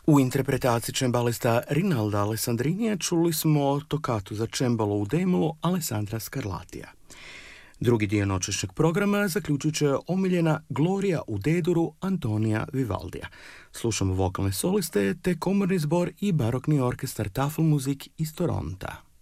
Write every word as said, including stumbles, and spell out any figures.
U interpretaciji čembalista Rinalda Alessandrinija čuli smo tokatu za čembalo u D-molu Alessandra Scarlatija. Drugi dio noćašnjeg programa zaključit će omiljena Gloria u D-duru Antonija Vivaldija. Slušamo vokalne soliste te komorni zbor i barokni orkestar Tafelmusik iz Toronta.